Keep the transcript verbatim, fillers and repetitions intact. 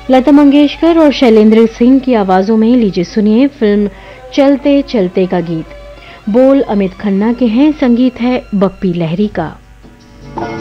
लता मंगेशकर और शैलेंद्र सिंह की आवाजों में लीजिए सुनिए फिल्म चलते चलते का गीत। बोल अमित खन्ना के हैं, संगीत है बप्पी लहरी का।